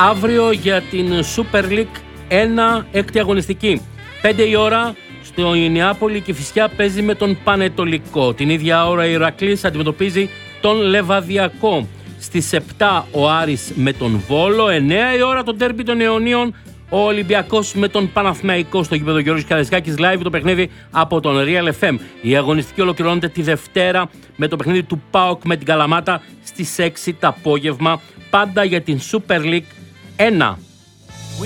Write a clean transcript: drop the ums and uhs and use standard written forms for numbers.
αύριο για την Super League 1 έκτη αγωνιστική. 5 η ώρα στο Νεάπολη η Κηφισιά παίζει με τον Πανετολικό. Την ίδια ώρα η Ηρακλής αντιμετωπίζει τον Λεβαδιακό. Στις 7 ο Άρης με τον Βόλο. 9 η ώρα το ντέρμπι των Ιωνίων. Ο Ολυμπιακός με τον Παναθηναϊκό στο γήπεδο Γιώργης Καραϊσκάκης. Live το παιχνίδι από τον Real FM. Η αγωνιστική ολοκληρώνεται τη Δευτέρα με το παιχνίδι του ΠΑΟΚ με την Καλαμάτα στις 6 το απόγευμα. Πάντα για την Super League 1.